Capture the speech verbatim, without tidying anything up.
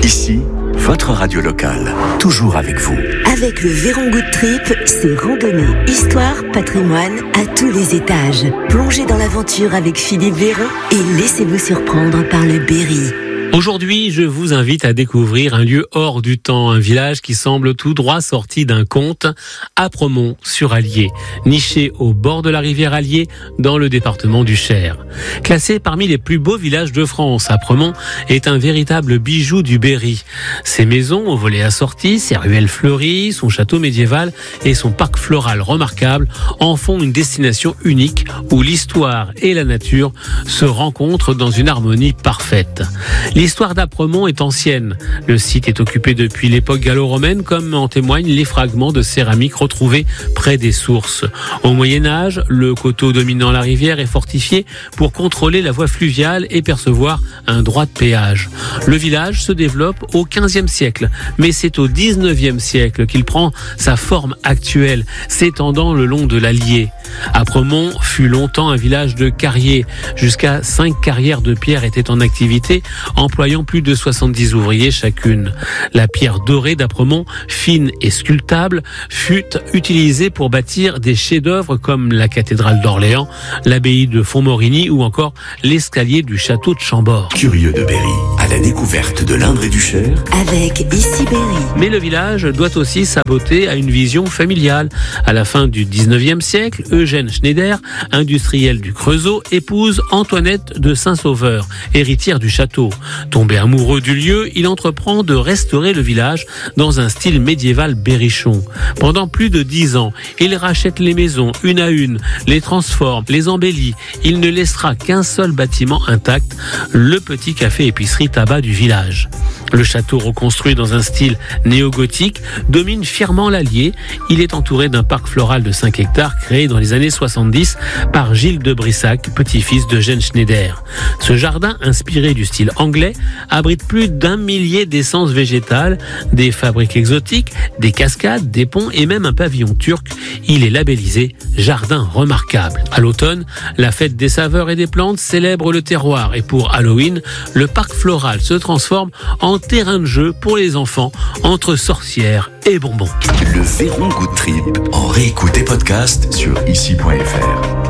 Ici, votre radio locale, toujours avec vous. Avec le Véron Good Trip, c'est randonnée, histoire, patrimoine à tous les étages. Plongez dans l'aventure avec Philippe Véron et laissez-vous surprendre par le Berry. Aujourd'hui, je vous invite à découvrir un lieu hors du temps, un village qui semble tout droit sorti d'un conte, Apremont-sur-Allier, niché au bord de la rivière Allier dans le département du Cher. Classé parmi les plus beaux villages de France, Apremont est un véritable bijou du Berry. Ses maisons aux volets assortis, ses ruelles fleuries, son château médiéval et son parc floral remarquable en font une destination unique où l'histoire et la nature se rencontrent dans une harmonie parfaite. L'histoire d'Apremont est ancienne. Le site est occupé depuis l'époque gallo-romaine, comme en témoignent les fragments de céramique retrouvés près des sources. Au Moyen-Âge, le coteau dominant la rivière est fortifié pour contrôler la voie fluviale et percevoir un droit de péage. Le village se développe au quinzième siècle, mais c'est au dix-neuvième siècle qu'il prend sa forme actuelle, s'étendant le long de l'Allier. Apremont fut longtemps un village de carriers. Jusqu'à cinq carrières de pierre étaient en activité, employant plus de soixante-dix ouvriers chacune. La pierre dorée d'Apremont, fine et sculptable, fut utilisée pour bâtir des chefs-d'œuvre comme la cathédrale d'Orléans, l'abbaye de Fontmorigny ou encore l'escalier du château de Chambord. Curieux de Berry, à la découverte de l'Indre et du Cher, avec Ici Berry. Mais le village doit aussi sa beauté à une vision familiale. À la fin du dix-neuvième siècle, Eugène Schneider, industriel du Creusot, épouse Antoinette de Saint-Sauveur, héritière du château. Tombé amoureux du lieu, il entreprend de restaurer le village dans un style médiéval berrichon. Pendant plus de dix ans, il rachète les maisons une à une, les transforme, les embellit. Il ne laissera qu'un seul bâtiment intact, le petit café-épicerie tabac du village. Le château, reconstruit dans un style néo-gothique, domine fièrement l'Allier. Il est entouré d'un parc floral de cinq hectares créé dans les années soixante-dix par Gilles de Brissac, petit-fils d'Eugène Schneider. Ce jardin, inspiré du style anglais, abrite plus d'un millier d'essences végétales, des fabriques exotiques, des cascades, des ponts et même un pavillon turc. Il est labellisé Jardin remarquable. À l'automne, la fête des saveurs et des plantes célèbre le terroir et pour Halloween, le parc floral se transforme en terrain de jeu pour les enfants entre sorcières et bonbons. le Véron Good Trip en réécoute et podcast sur ici point f r.